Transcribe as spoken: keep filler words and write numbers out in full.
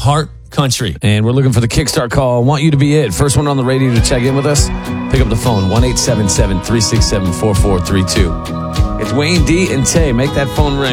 Heart Country. And we're looking for the Kickstart call. I want you to be it. First one on the radio to check in with us. Pick up the phone, one eight seven seven, three six seven, four four three two. It's Wayne D and Tay. Make that phone ring.